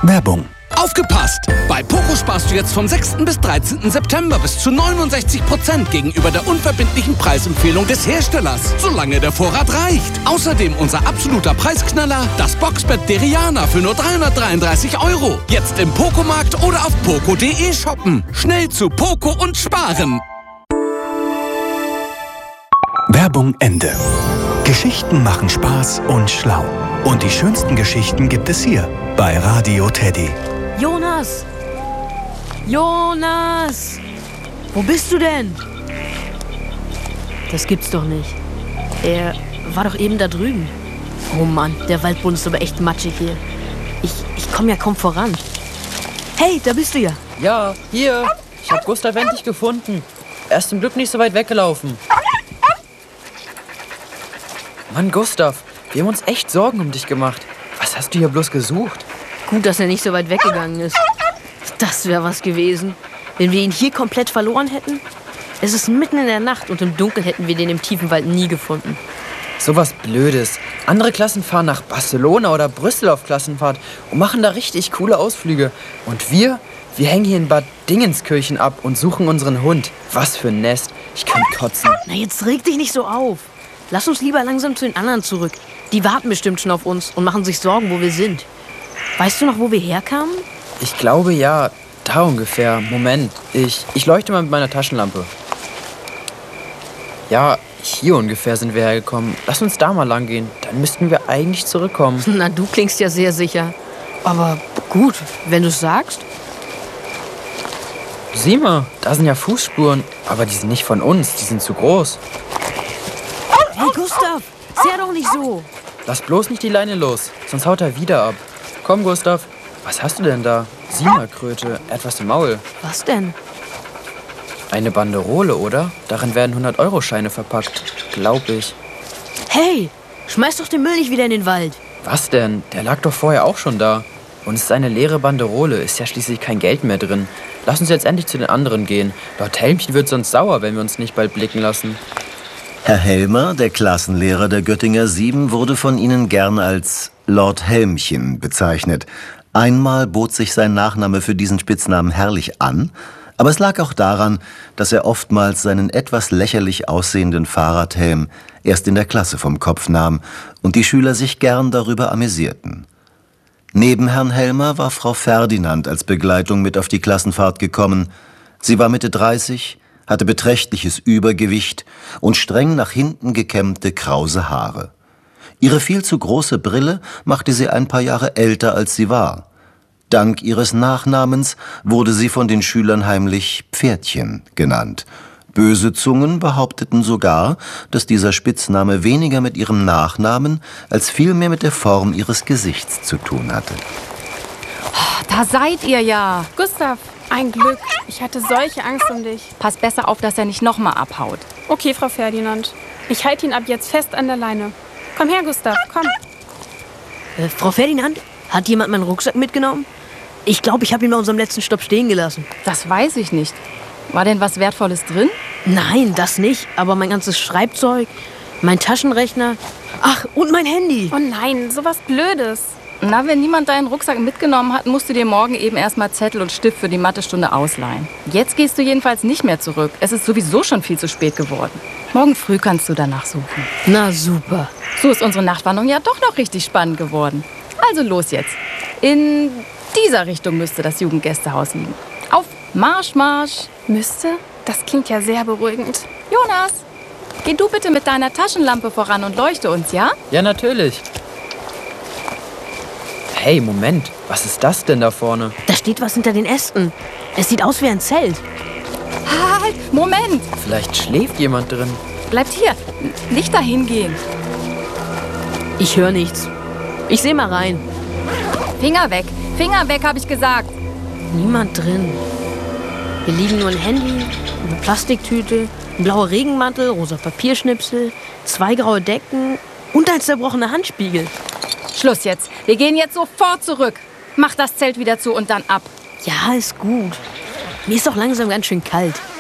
Werbung. Aufgepasst! Bei Poco sparst du jetzt vom 6. bis 13. September bis zu 69% gegenüber der unverbindlichen Preisempfehlung des Herstellers, solange der Vorrat reicht. Außerdem unser absoluter Preisknaller, das Boxbett Deriana für nur 333 €. Jetzt im Poco-Markt oder auf poco.de shoppen. Schnell zu Poco und sparen. Werbung Ende. Geschichten machen Spaß und schlau. Und die schönsten Geschichten gibt es hier bei Radio Teddy. Jonas! Jonas! Wo bist du denn? Das gibt's doch nicht. Er war doch eben da drüben. Oh Mann, der Waldboden ist aber echt matschig hier. Ich komme ja kaum voran. Hey, da bist du ja. Ja, hier. Ich habe Gustav endlich gefunden. Er ist zum Glück nicht so weit weggelaufen. Mann, Gustav, wir haben uns echt Sorgen um dich gemacht. Was hast du hier bloß gesucht? Gut, dass er nicht so weit weggegangen ist. Das wäre was gewesen, wenn wir ihn hier komplett verloren hätten. Es ist mitten in der Nacht und im Dunkeln hätten wir den im tiefen Wald nie gefunden. So was Blödes. Andere Klassen fahren nach Barcelona oder Brüssel auf Klassenfahrt und machen da richtig coole Ausflüge. Und wir hängen hier in Bad Dingenskirchen ab und suchen unseren Hund. Was für ein Nest. Ich kann kotzen. Na, jetzt reg dich nicht so auf. Lass uns lieber langsam zu den anderen zurück. Die warten bestimmt schon auf uns und machen sich Sorgen, wo wir sind. Weißt du noch, wo wir herkamen? Ich glaube, ja. Da ungefähr. Moment. Ich leuchte mal mit meiner Taschenlampe. Ja, hier ungefähr sind wir hergekommen. Lass uns da mal lang gehen. Dann müssten wir eigentlich zurückkommen. Na, du klingst ja sehr sicher. Aber gut, wenn du es sagst. Sieh mal, da sind ja Fußspuren. Aber die sind nicht von uns. Die sind zu groß. Hey, Gustav, sehr doch nicht so. Lass bloß nicht die Leine los, sonst haut er wieder ab. Komm, Gustav. Was hast du denn da? Sieh mal, Kröte, etwas im Maul. Was denn? Eine Banderole, oder? Darin werden 100-Euro-Scheine verpackt. Glaub ich. Hey, schmeiß doch den Müll nicht wieder in den Wald. Was denn? Der lag doch vorher auch schon da. Und es ist eine leere Banderole. Ist ja schließlich kein Geld mehr drin. Lass uns jetzt endlich zu den anderen gehen. Lord Helmchen wird sonst sauer, wenn wir uns nicht bald blicken lassen. Herr Helmer, der Klassenlehrer der Göttinger 7, wurde von Ihnen gern als Lord Helmchen bezeichnet. Einmal bot sich sein Nachname für diesen Spitznamen herrlich an, aber es lag auch daran, dass er oftmals seinen etwas lächerlich aussehenden Fahrradhelm erst in der Klasse vom Kopf nahm und die Schüler sich gern darüber amüsierten. Neben Herrn Helmer war Frau Ferdinand als Begleitung mit auf die Klassenfahrt gekommen. Sie war Mitte 30, hatte beträchtliches Übergewicht und streng nach hinten gekämmte krause Haare. Ihre viel zu große Brille machte sie ein paar Jahre älter, als sie war. Dank ihres Nachnamens wurde sie von den Schülern heimlich Pferdchen genannt. Böse Zungen behaupteten sogar, dass dieser Spitzname weniger mit ihrem Nachnamen als vielmehr mit der Form ihres Gesichts zu tun hatte. Da seid ihr ja. Gustav, ein Glück. Ich hatte solche Angst um dich. Pass besser auf, dass er nicht nochmal abhaut. Okay, Frau Ferdinand. Ich halte ihn ab jetzt fest an der Leine. Komm her, Gustav, komm. Frau Ferdinand, hat jemand meinen Rucksack mitgenommen? Ich glaube, ich habe ihn bei unserem letzten Stopp stehen gelassen. Das weiß ich nicht. War denn was Wertvolles drin? Nein, das nicht. Aber mein ganzes Schreibzeug, mein Taschenrechner, ach, und mein Handy. Oh nein, sowas Blödes. Na, wenn niemand deinen Rucksack mitgenommen hat, musst du dir morgen eben erstmal Zettel und Stift für die Mathestunde ausleihen. Jetzt gehst du jedenfalls nicht mehr zurück. Es ist sowieso schon viel zu spät geworden. Morgen früh kannst du danach suchen. Na super. So ist unsere Nachtwanderung ja doch noch richtig spannend geworden. Also los jetzt. In dieser Richtung müsste das Jugendgästehaus liegen. Auf Marsch, Marsch. Müsste? Das klingt ja sehr beruhigend. Jonas, geh du bitte mit deiner Taschenlampe voran und leuchte uns, ja? Ja, natürlich. Hey, Moment. Was ist das denn da vorne? Da steht was hinter den Ästen. Es sieht aus wie ein Zelt. Halt, Moment. Vielleicht schläft jemand drin. Bleibt hier. Nicht dahin gehen. Ich höre nichts. Ich sehe mal rein. Finger weg, habe ich gesagt. Niemand drin. Hier liegen nur ein Handy, eine Plastiktüte, ein blauer Regenmantel, rosa Papierschnipsel, 2 graue Decken und ein zerbrochener Handspiegel. Schluss jetzt. Wir gehen jetzt sofort zurück. Mach das Zelt wieder zu und dann ab. Ja, ist gut. Mir ist doch langsam ganz schön kalt.